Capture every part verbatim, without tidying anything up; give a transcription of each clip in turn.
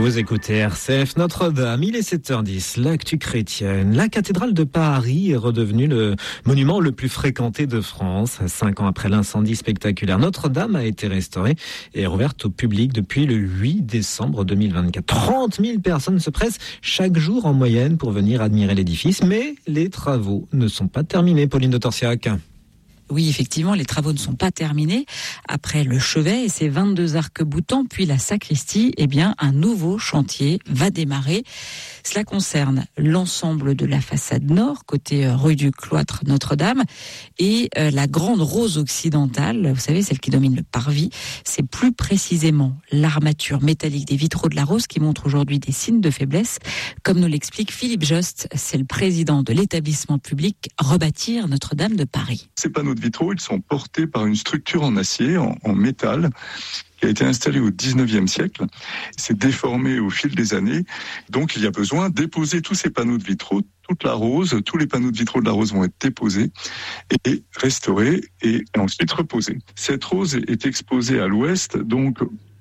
Vous écoutez R C F Notre-Dame, il est sept heures dix, l'actu chrétienne. La cathédrale de Paris est redevenue le monument le plus fréquenté de France. Cinq ans après l'incendie spectaculaire, Notre-Dame a été restaurée et est rouverte au public depuis le huit décembre deux mille vingt-quatre. trente mille personnes se pressent chaque jour en moyenne pour venir admirer l'édifice, mais les travaux ne sont pas terminés, Pauline de Torsiac. Oui, effectivement, les travaux ne sont pas terminés. Après le chevet et ses vingt-deux arcs-boutants, puis la sacristie, eh bien, un nouveau chantier va démarrer. Cela concerne l'ensemble de la façade nord, côté rue du Cloître Notre-Dame, et euh, la grande rose occidentale, vous savez, celle qui domine le parvis. C'est plus précisément l'armature métallique des vitraux de la rose qui montre aujourd'hui des signes de faiblesse, comme nous l'explique Philippe Jost, c'est le président de l'établissement public Rebâtir Notre-Dame de Paris. Ces panneaux de vitraux, ils sont portés par une structure en acier, en, en métal, qui a été installée au dix-neuvième siècle. C'est déformé au fil des années. Donc, il y a besoin de déposer tous ces panneaux de vitraux, toute la rose, tous les panneaux de vitraux de la rose vont être déposés et restaurés et ensuite reposés. Cette rose est exposée à l'ouest, donc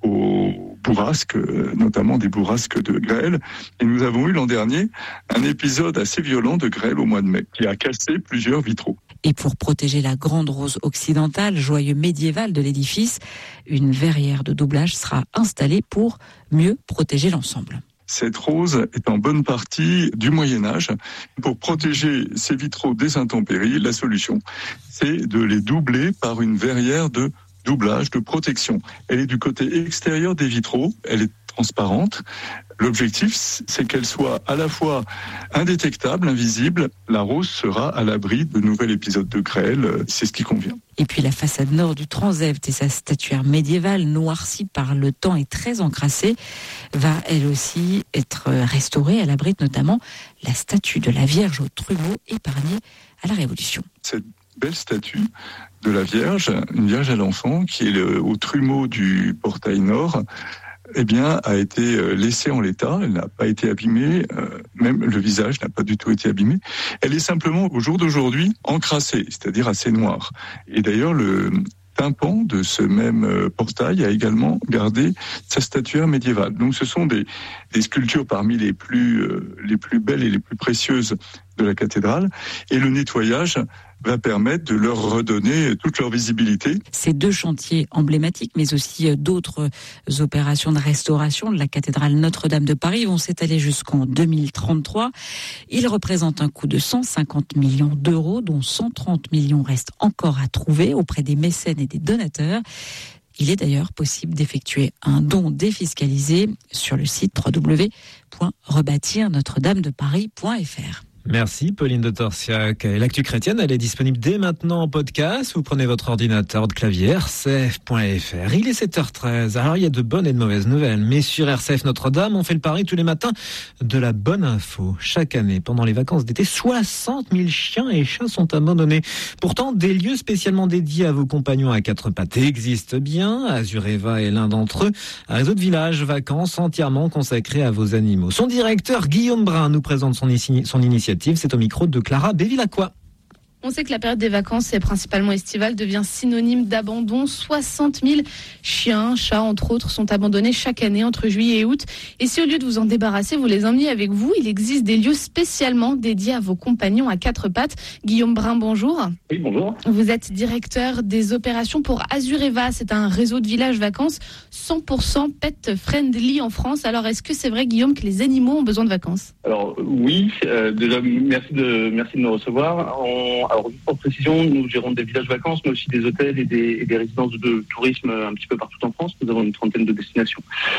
aux bourrasques, notamment des bourrasques de grêle. Et nous avons eu l'an dernier un épisode assez violent de grêle au mois de mai qui a cassé plusieurs vitraux. Et pour protéger la grande rose occidentale, joyau médiéval de l'édifice, une verrière de doublage sera installée pour mieux protéger l'ensemble. Cette rose est en bonne partie du Moyen-Âge. Pour protéger ces vitraux des intempéries, la solution, c'est de les doubler par une verrière de doublage, de protection. Elle est du côté extérieur des vitraux, elle est transparente. L'objectif, c'est qu'elle soit à la fois indétectable, invisible. La rose sera à l'abri de nouvel épisode de grêle. C'est ce qui convient. Et puis la façade nord du transept et sa statuaire médiévale, noircie par le temps et très encrassée, va elle aussi être restaurée. Elle abrite notamment la statue de la Vierge au trumeau épargnée à la Révolution. Cette belle statue de la Vierge, une Vierge à l'enfant, qui est le, au trumeau du portail nord, eh bien, a été laissée en l'état. Elle n'a pas été abîmée. Euh, même le visage n'a pas du tout été abîmé. Elle est simplement, au jour d'aujourd'hui, encrassée, c'est-à-dire assez noire. Et d'ailleurs, le tympan de ce même portail a également gardé sa statuaire médiévale. Donc, ce sont des, des sculptures parmi les plus, euh, les plus belles et les plus précieuses de la cathédrale. Et le nettoyage va permettre de leur redonner toute leur visibilité. Ces deux chantiers emblématiques, mais aussi d'autres opérations de restauration de la cathédrale Notre-Dame de Paris vont s'étaler jusqu'en deux mille trente-trois. Ils représentent un coût de cent cinquante millions d'euros, dont cent trente millions restent encore à trouver auprès des mécènes et des donateurs. Il est d'ailleurs possible d'effectuer un don défiscalisé sur le site w w w point rebâtir notre dame de paris point f r. Merci Pauline de Torsiac. Et l'actu chrétienne, elle est disponible dès maintenant en podcast. Vous prenez votre ordinateur de clavier r c f point f r. Il est sept heures treize. Alors il y a de bonnes et de mauvaises nouvelles. Mais sur R C F Notre-Dame, on fait le pari tous les matins de la bonne info. Chaque année, pendant les vacances d'été, soixante mille chiens et chats sont abandonnés. Pourtant, des lieux spécialement dédiés à vos compagnons à quatre pattes existent bien. Azureva est l'un d'entre eux. Un réseau de villages vacances entièrement consacré à vos animaux. Son directeur, Guillaume Brun, nous présente son, ici, son initiative. C'est au micro de Clara Bévilacqua. On sait que la période des vacances, et principalement estivale, devient synonyme d'abandon. soixante mille chiens, chats, entre autres, sont abandonnés chaque année entre juillet et août. Et si au lieu de vous en débarrasser, vous les emmenez avec vous, il existe des lieux spécialement dédiés à vos compagnons à quatre pattes. Guillaume Brun, bonjour. Oui, bonjour. Vous êtes directeur des opérations pour Azureva. C'est un réseau de villages vacances cent pour cent pet friendly en France. Alors, est-ce que c'est vrai, Guillaume, que les animaux ont besoin de vacances ? Alors, oui. Euh, déjà, merci de, merci de nous recevoir. On, Alors, pour précision, nous gérons des villages vacances, mais aussi des hôtels et des, et des résidences de tourisme un petit peu partout en France. Nous avons une trentaine de destinations.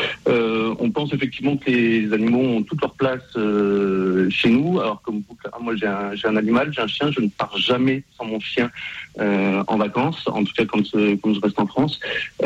Euh, on pense effectivement que les animaux ont toute leur place euh, chez nous. Alors, comme vous, moi, j'ai un, j'ai un animal, j'ai un chien. Je ne pars jamais sans mon chien euh, en vacances, en tout cas quand, quand je reste en France.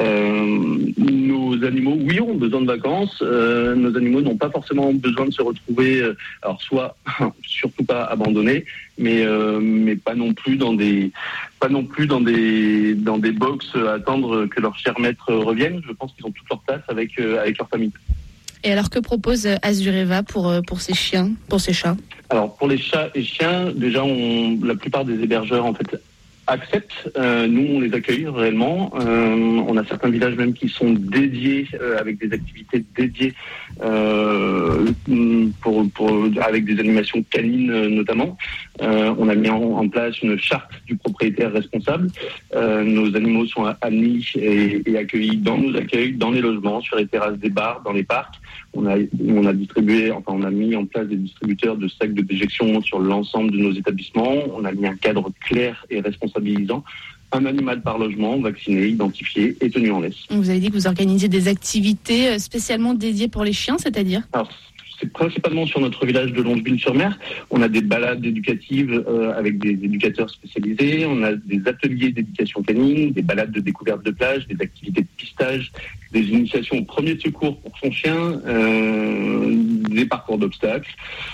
Euh, nos animaux, oui, ont besoin de vacances. Euh, nos animaux n'ont pas forcément besoin de se retrouver, euh, alors soit surtout pas abandonnés, mais euh, mais pas non plus dans des pas non plus dans des dans des box à attendre que leur cher maître revienne. Je pense qu'ils ont toute leur place avec euh, avec leur famille. Et alors que propose Azureva pour pour ces chiens, pour ces chats ? Alors pour les chats et chiens, déjà on la plupart des hébergeurs en fait acceptent. Euh, nous, on les accueille réellement. Euh, on a certains villages même qui sont dédiés, euh, avec des activités dédiées, euh, pour, pour, avec des animations canines euh, notamment. Euh, on a mis en, en place une charte du propriétaire responsable. Euh, nos animaux sont admis et, et accueillis dans nos accueils, dans les logements, sur les terrasses des bars, dans les parcs. On a, on a distribué, enfin, on a mis en place des distributeurs de sacs de déjection sur l'ensemble de nos établissements. On a mis un cadre clair et responsabilisant. Un animal par logement, vacciné, identifié et tenu en laisse. Vous avez dit que vous organisez des activités spécialement dédiées pour les chiens, c'est-à-dire ? Alors, c'est principalement sur notre village de Longeville-sur-Mer. On a des balades éducatives euh, avec des éducateurs spécialisés. On a des ateliers d'éducation canine, des balades de découverte de plage, des activités de pistage, des initiations au premier secours pour son chien, euh, des parcours d'obstacles.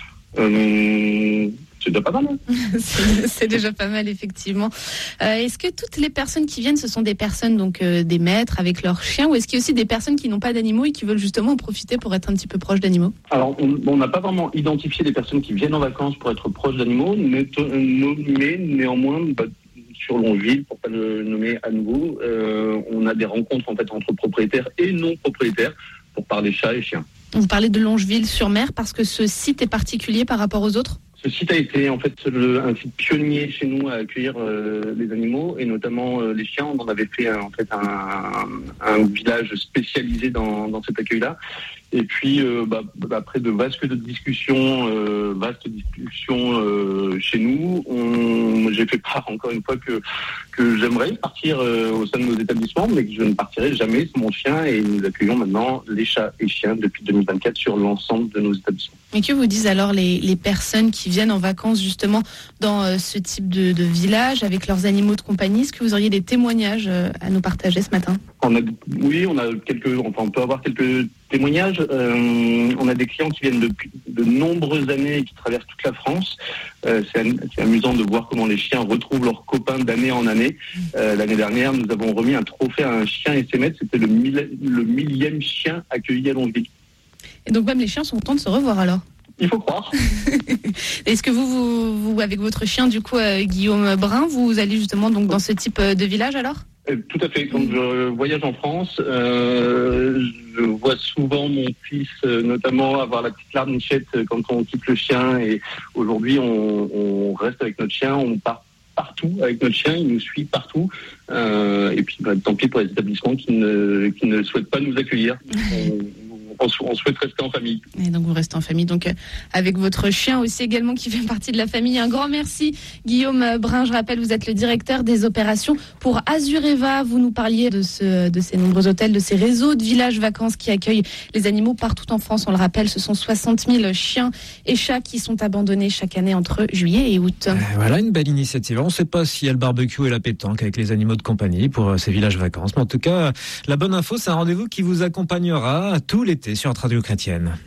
Euh, c'est déjà pas mal. Hein. c'est, c'est déjà pas mal, effectivement. Euh, est-ce que toutes les personnes qui viennent, ce sont des personnes, donc euh, des maîtres avec leurs chiens, ou est-ce qu'il y a aussi des personnes qui n'ont pas d'animaux et qui veulent justement en profiter pour être un petit peu proches d'animaux ? Alors, on n'a pas vraiment identifié des personnes qui viennent en vacances pour être proches d'animaux, mais, mais néanmoins, bah, sur Longeville, pour pas le nommer à nouveau, euh, on a des rencontres en fait entre propriétaires et non propriétaires pour parler chats et chiens. Vous parlez de Longeville-sur-Mer parce que ce site est particulier par rapport aux autres ? Ce site a été en fait le, un site pionnier chez nous à accueillir euh, les animaux et notamment euh, les chiens. On en avait fait en fait un, un village spécialisé dans, dans cet accueil-là. Et puis euh, bah, après de vastes discussions, euh, vastes discussions euh, chez nous, on, j'ai fait part encore une fois que que j'aimerais partir euh, au sein de nos établissements, mais que je ne partirai jamais sans mon chien. Et nous accueillons maintenant les chats et chiens depuis deux mille vingt-quatre sur l'ensemble de nos établissements. Et que vous disent alors les, les personnes qui viennent en vacances justement dans euh, ce type de, de village avec leurs animaux de compagnie ? Est-ce que vous auriez des témoignages euh, à nous partager ce matin ? On a, oui, on a quelques, enfin on peut avoir quelques témoignages. Euh, on a des clients qui viennent depuis de nombreuses années et qui traversent toute la France. Euh, c'est, c'est amusant de voir comment les chiens retrouvent leurs copains d'année en année. Euh, l'année dernière, nous avons remis un trophée à un chien et ses maîtres. C'était le, mille, le millième chien accueilli à Longeville. Et donc même les chiens sont contents de se revoir alors ? Il faut croire. Est-ce que vous, vous, vous, avec votre chien, du coup, euh, Guillaume Brun, vous allez justement donc dans ce type de village alors ? euh, Tout à fait. Quand je voyage en France, euh, je vois souvent mon fils, euh, notamment, avoir la petite larmichette quand on quitte le chien. Et aujourd'hui, on, on reste avec notre chien, on part partout avec notre chien, il nous suit partout. Euh, et puis, bah, tant pis pour les établissements qui ne, qui ne souhaitent pas nous accueillir. On, On, on souhaite rester en famille. Et donc vous restez en famille, donc euh, avec votre chien aussi également qui fait partie de la famille. Un grand merci Guillaume Brun. Je rappelle, vous êtes le directeur des opérations pour Azureva. Vous nous parliez de, ce, de ces nombreux hôtels, de ces réseaux de villages vacances qui accueillent les animaux partout en France. On le rappelle, ce sont soixante mille chiens et chats qui sont abandonnés chaque année entre juillet et août. Euh, voilà une belle initiative. On ne sait pas s'il y a le barbecue et la pétanque avec les animaux de compagnie pour euh, ces villages vacances. Mais en tout cas, la bonne info, c'est un rendez-vous qui vous accompagnera tout l'été sur Radio Chrétienne.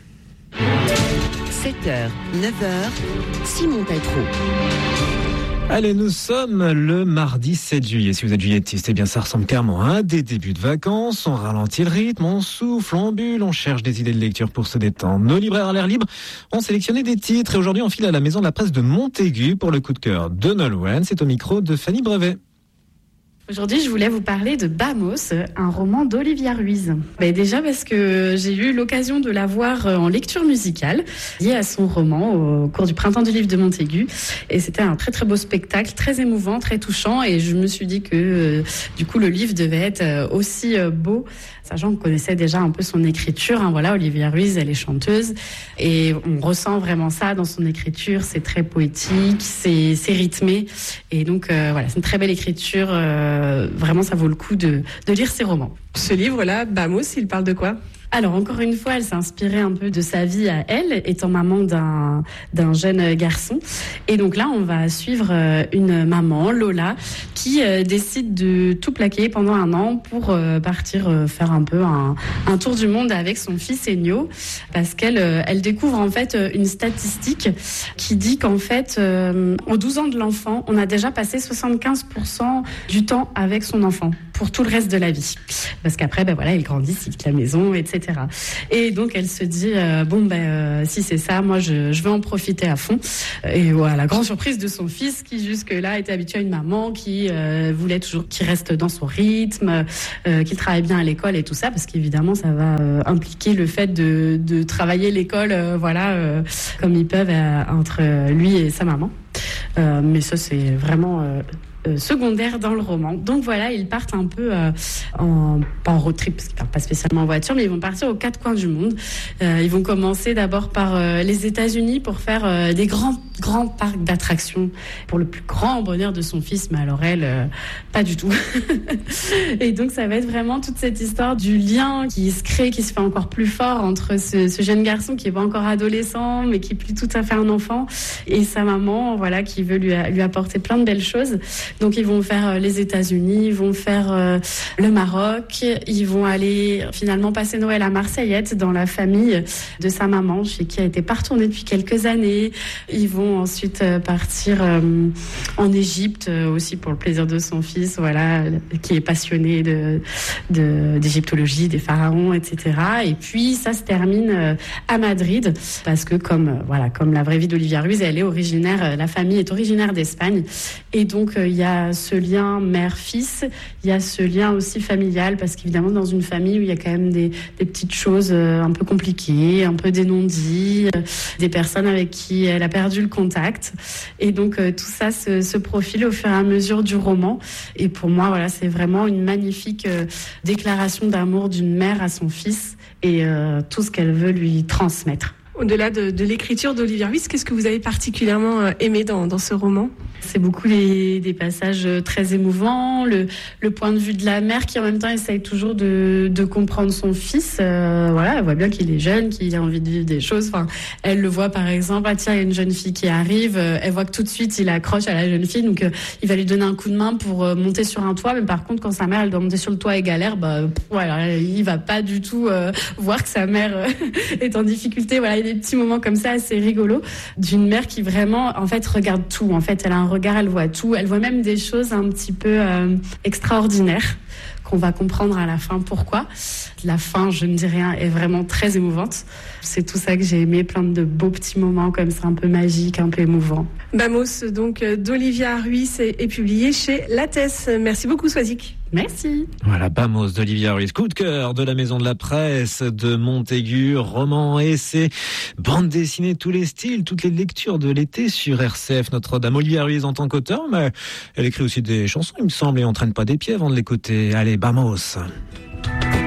sept heures, neuf heures, Simon Tétrault. Allez, nous sommes le mardi sept juillet. Si vous êtes juillettiste, eh bien ça ressemble clairement à des débuts de vacances. On ralentit le rythme, on souffle, on bulle, on cherche des idées de lecture pour se détendre. Nos libraires à l'air libre ont sélectionné des titres et aujourd'hui on file à la maison de la presse de Montaigu pour le coup de cœur de Nolwenn. C'est au micro de Fanny Brevet. Aujourd'hui, je voulais vous parler de Bamos, un roman d'Olivia Ruiz. Ben déjà parce que j'ai eu l'occasion de la voir en lecture musicale, liée à son roman au cours du Printemps du livre de Montaigu. Et c'était un très très beau spectacle, très émouvant, très touchant. Et je me suis dit que euh, du coup le livre devait être aussi euh, beau, sachant qu'on connaissait déjà un peu son écriture. Hein, voilà, Olivia Ruiz, elle est chanteuse. Et on ressent vraiment ça dans son écriture. C'est très poétique, c'est, c'est rythmé. Et donc euh, voilà, c'est une très belle écriture. Euh, vraiment, ça vaut le coup de, de lire ses romans. Ce livre-là, Bamos, il parle de quoi ? Alors, encore une fois, elle s'est inspirée un peu de sa vie à elle, étant maman d'un, d'un jeune garçon. Et donc là, on va suivre une maman, Lola, qui euh, décide de tout plaquer pendant un an pour euh, partir euh, faire un peu un, un tour du monde avec son fils Ennio, parce qu'elle euh, elle découvre en fait une statistique qui dit qu'en fait, euh, en douze ans de l'enfant, on a déjà passé soixante-quinze pour cent du temps avec son enfant, pour tout le reste de la vie. Parce qu'après, ben voilà, il grandit, il quitte la maison, et cetera. cetera. Et donc elle se dit euh, bon ben euh, si c'est ça, moi je, je vais en profiter à fond. Et voilà, la grande surprise de son fils qui jusque-là était habitué à une maman qui euh, voulait toujours qu'il reste dans son rythme, euh, qu'il travaille bien à l'école et tout ça, parce qu'évidemment ça va euh, impliquer le fait de, de travailler l'école, euh, voilà, euh, comme ils peuvent euh, entre lui et sa maman. Euh, mais ça c'est vraiment euh, Euh, secondaire dans le roman. Donc voilà, ils partent un peu euh, en, pas en road trip, parce qu'ils partent pas spécialement en voiture, mais ils vont partir aux quatre coins du monde. Euh, ils vont commencer d'abord par euh, les États-Unis pour faire euh, des grands, grands parcs d'attractions pour le plus grand bonheur de son fils, mais alors elle, euh, pas du tout. Et donc ça va être vraiment toute cette histoire du lien qui se crée, qui se fait encore plus fort entre ce, ce jeune garçon qui est pas encore adolescent, mais qui est plus tout à fait un enfant, et sa maman, voilà, qui veut lui, lui apporter plein de belles choses. Donc ils vont faire les États-Unis, ils vont faire euh, le Maroc, ils vont aller finalement passer Noël à Marseillette dans la famille de sa maman, chez qui elle n'était pas retournée depuis quelques années. Ils vont ensuite partir euh, en Égypte euh, aussi pour le plaisir de son fils, voilà, qui est passionné de, de d'égyptologie, des pharaons, et cetera. Et puis ça se termine euh, à Madrid, parce que comme euh, voilà, comme la vraie vie d'Olivia Ruiz, elle est originaire, euh, la famille est originaire d'Espagne, et donc euh, il y a ce lien mère-fils, il y a ce lien aussi familial, parce qu'évidemment dans une famille où il y a quand même des, des petites choses un peu compliquées, un peu des non-dits, des personnes avec qui elle a perdu le contact, et donc tout ça se, se profile au fur et à mesure du roman. Et pour moi, voilà, c'est vraiment une magnifique déclaration d'amour d'une mère à son fils, et euh, tout ce qu'elle veut lui transmettre. Au-delà de, de l'écriture d'Olivia Ruiz, qu'est-ce que vous avez particulièrement aimé dans, dans ce roman ? C'est beaucoup les, des passages très émouvants, le, le point de vue de la mère qui en même temps essaye toujours de, de comprendre son fils. Euh, voilà, elle voit bien qu'il est jeune, qu'il a envie de vivre des choses. Enfin, elle le voit par exemple, ah tiens, il y a une jeune fille qui arrive, elle voit que tout de suite il accroche à la jeune fille, donc euh, il va lui donner un coup de main pour euh, monter sur un toit. Mais par contre, quand sa mère elle doit monter sur le toit et galère, bah pff, voilà, il va pas du tout euh, voir que sa mère euh, est en difficulté. Voilà, il y a des petits moments comme ça assez rigolos d'une mère qui vraiment en fait regarde tout. En fait, elle a un regard, elle voit tout, elle voit même des choses un petit peu euh, extraordinaires qu'on va comprendre à la fin pourquoi. La fin, je ne dis rien, est vraiment très émouvante. C'est tout ça que j'ai aimé, plein de beaux petits moments comme ça, un peu magiques, un peu émouvants. Bamos, donc d'Olivia Ruiz, est, est publié chez Lattès. Merci beaucoup, Swazik. Merci. Voilà, Bamos d'Olivia Ruiz, coup de cœur de la Maison de la Presse, de Montaigu, roman, essai, bande dessinée, tous les styles, toutes les lectures de l'été sur R C F Notre-Dame. Olivia Ruiz en tant qu'auteur, mais elle écrit aussi des chansons, il me semble, et on traîne pas des pieds avant de l'écouter. Allez, Bamos.